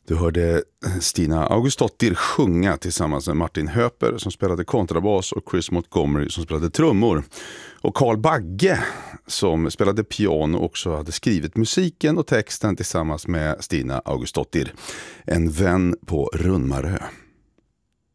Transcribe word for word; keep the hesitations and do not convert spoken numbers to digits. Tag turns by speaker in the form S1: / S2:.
S1: Du hörde Stina Augustottir sjunga tillsammans med Martin Höper som spelade kontrabas och Chris Montgomery som spelade trummor. Och Carl Bagge som spelade piano också hade skrivit musiken och texten tillsammans med Stina Augustottir. En vän på Runmarö.